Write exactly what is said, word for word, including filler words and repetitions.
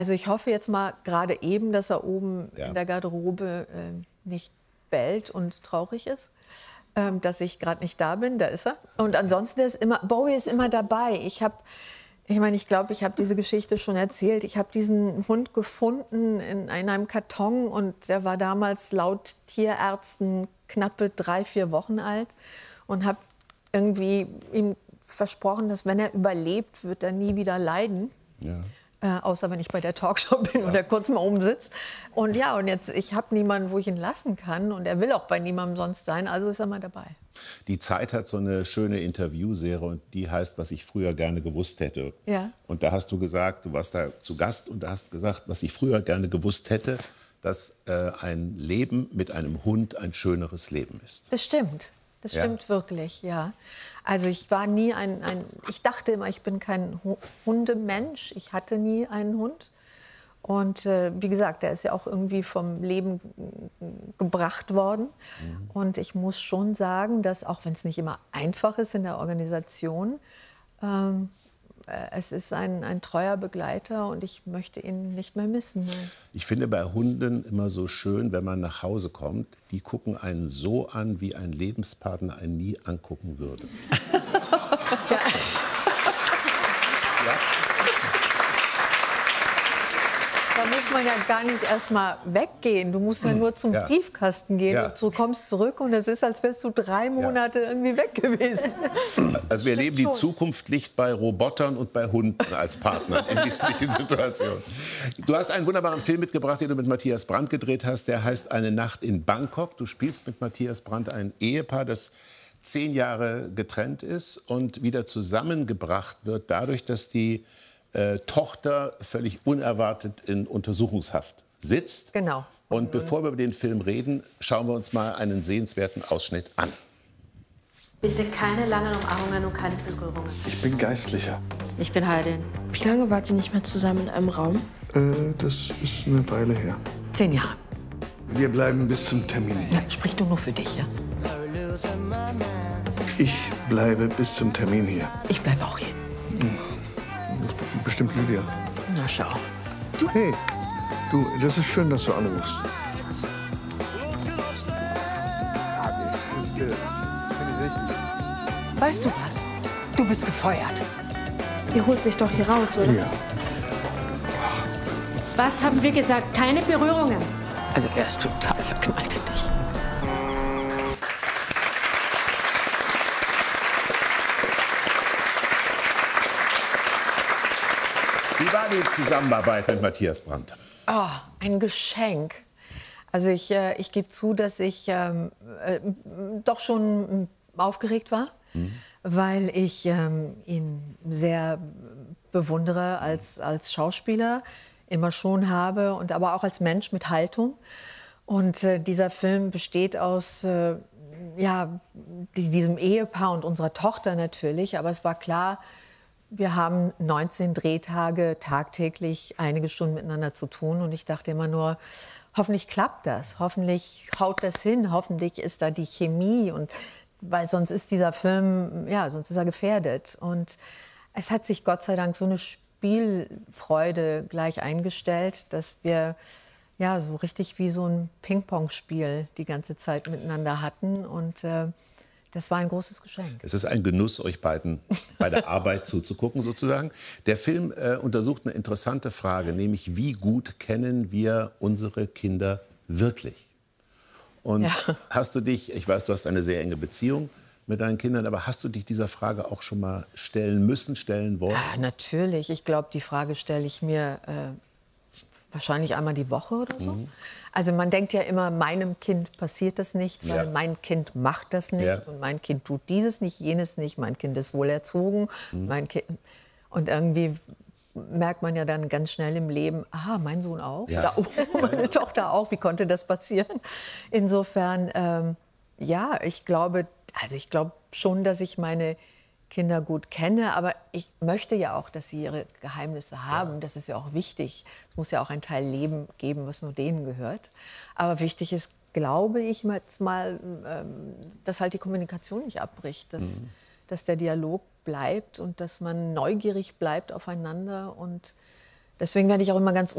Also ich hoffe jetzt mal gerade eben, dass er oben Ja. in der Garderobe äh, nicht bellt und traurig ist, ähm, dass ich gerade nicht da bin. Da ist er. Und ansonsten ist immer, Bowie ist immer dabei. Ich habe, ich meine, ich glaube, ich habe diese Geschichte schon erzählt. Ich habe diesen Hund gefunden in, in einem Karton und der war damals laut Tierärzten knappe drei, vier Wochen alt und habe irgendwie ihm versprochen, dass wenn er überlebt, wird er nie wieder leiden. Ja. Äh, außer wenn ich bei der Talkshow bin und er kurz mal oben sitzt. Und ja, und jetzt, ich habe niemanden, wo ich ihn lassen kann. Und er will auch bei niemandem sonst sein, also ist er mal dabei. Die Zeit hat so eine schöne Interviewserie und die heißt, was ich früher gerne gewusst hätte. Ja. Und da hast du gesagt, du warst da zu Gast und da hast gesagt, was ich früher gerne gewusst hätte, dass äh, ein Leben mit einem Hund ein schöneres Leben ist. Das stimmt. Das Ja. stimmt wirklich, ja. Also ich war nie ein, ein, ich dachte immer, ich bin kein Hu- Hundemensch. Ich hatte nie einen Hund. Und äh, wie gesagt, der ist ja auch irgendwie vom Leben gebracht worden. Mhm. Und ich muss schon sagen, dass, auch wenn es nicht immer einfach ist in der Organisation, ähm, äh, es ist ein, ein treuer Begleiter und ich möchte ihn nicht mehr missen. Nein. Ich finde bei Hunden immer so schön, wenn man nach Hause kommt, die gucken einen so an, wie ein Lebenspartner einen nie angucken würde. Ja. Da muss man ja gar nicht erst mal weggehen. Du musst ja nur zum Ja. Briefkasten gehen Ja. und du kommst zurück und es ist, als wärst du drei Monate irgendwie weg gewesen. Also wir erleben, die schon. Zukunft liegt bei Robotern und bei Hunden als Partner in misslichen Situationen. Du hast einen wunderbaren Film mitgebracht, den du mit Matthias Brandt gedreht hast. Der heißt Eine Nacht in Bangkok. Du spielst mit Matthias Brandt ein Ehepaar, das zehn Jahre getrennt ist und wieder zusammengebracht wird dadurch, dass die äh, Tochter völlig unerwartet in Untersuchungshaft sitzt. Genau. Und bevor wir über den Film reden, schauen wir uns mal einen sehenswerten Ausschnitt an. Bitte keine langen Umarmungen und keine Berührungen. Ich bin Geistlicher. Ich bin Heidin. Wie lange wart ihr nicht mehr zusammen in einem Raum? Äh, das ist eine Weile her. Zehn Jahre. Wir bleiben bis zum Termin. Ja, sprich du nur für dich, ja? Ich bleibe bis zum Termin hier. Ich bleibe auch hier. Bestimmt Lydia. Na schau. Hey, du, das ist schön, dass du anrufst. Weißt du was? Du bist gefeuert. Ihr holt mich doch hier raus, oder? Ja. Was haben wir gesagt? Keine Berührungen. Also er ist total verknallt in dich. Wie war die Zusammenarbeit mit Matthias Brandt? Oh, ein Geschenk. Also ich, äh, ich gebe zu, dass ich ähm, äh, doch schon äh, aufgeregt war, mhm. weil ich ähm, ihn sehr bewundere als, als Schauspieler, immer schon habe, und aber auch als Mensch mit Haltung. Und äh, dieser Film besteht aus äh, ja, die, diesem Ehepaar und unserer Tochter natürlich, aber es war klar, wir haben neunzehn Drehtage tagtäglich einige Stunden miteinander zu tun. Und ich dachte immer nur, hoffentlich klappt das, hoffentlich haut das hin, hoffentlich ist da die Chemie. Und, weil sonst ist dieser Film, ja, sonst ist er gefährdet. Und es hat sich Gott sei Dank so eine Spielfreude gleich eingestellt, dass wir ja, so richtig wie so ein Ping-Pong-Spiel die ganze Zeit miteinander hatten. Und äh, das war ein großes Geschenk. Es ist ein Genuss, euch beiden bei der Arbeit zuzugucken, sozusagen. Der Film äh, untersucht eine interessante Frage, nämlich wie gut kennen wir unsere Kinder wirklich? Und Ja. hast du dich, ich weiß, du hast eine sehr enge Beziehung mit deinen Kindern, aber hast du dich dieser Frage auch schon mal stellen müssen, stellen wollen? Ja, natürlich. Ich glaube, die Frage stelle ich mir äh, wahrscheinlich einmal die Woche oder so. Mhm. Also man denkt ja immer, meinem Kind passiert das nicht, weil Ja. mein Kind macht das nicht. Ja. Und mein Kind tut dieses nicht, jenes nicht. Mein Kind ist wohlerzogen. Mhm. Mein Kind, und irgendwie merkt man ja dann ganz schnell im Leben, aha, mein Sohn auch, Ja. oder oh, meine Tochter auch, wie konnte das passieren? Insofern, ähm, ja, ich glaube, also ich glaube schon, dass ich meine Kinder gut kenne, aber ich möchte ja auch, dass sie ihre Geheimnisse haben. Ja. Das ist ja auch wichtig. Es muss ja auch ein Teil Leben geben, was nur denen gehört. Aber wichtig ist, glaube ich jetzt mal, ähm, dass halt die Kommunikation nicht abbricht, dass, mhm. dass der Dialog bleibt und dass man neugierig bleibt aufeinander. Und deswegen werde ich auch immer ganz